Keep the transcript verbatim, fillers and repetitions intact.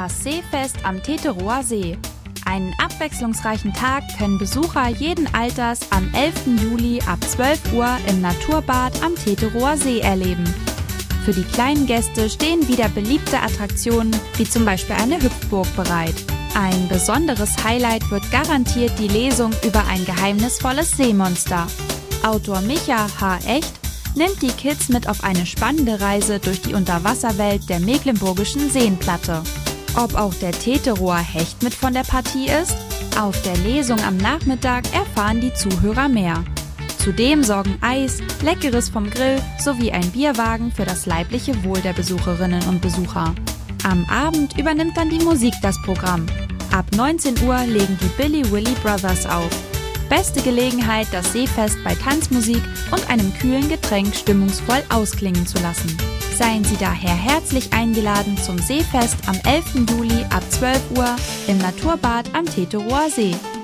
Das Seefest am Teterower See. Einen abwechslungsreichen Tag können Besucher jeden Alters am elften Juli ab zwölf Uhr im Naturbad am Teterower See erleben. Für die kleinen Gäste stehen wieder beliebte Attraktionen, wie zum Beispiel eine Hüpfburg bereit. Ein besonderes Highlight wird garantiert die Lesung über ein geheimnisvolles Seemonster. Autor Micha H. Echt nimmt die Kids mit auf eine spannende Reise durch die Unterwasserwelt der mecklenburgischen Seenplatte. Ob auch der Teterower Hecht mit von der Partie ist? Auf der Lesung am Nachmittag erfahren die Zuhörer mehr. Zudem sorgen Eis, Leckeres vom Grill sowie ein Bierwagen für das leibliche Wohl der Besucherinnen und Besucher. Am Abend übernimmt dann die Musik das Programm. Ab neunzehn Uhr legen die Billy Willy Brothers auf. Beste Gelegenheit, das Seefest bei Tanzmusik und einem kühlen Getränk stimmungsvoll ausklingen zu lassen. Seien Sie daher herzlich eingeladen zum Seefest am elften Juli ab zwölf Uhr im Naturbad am Teterower See.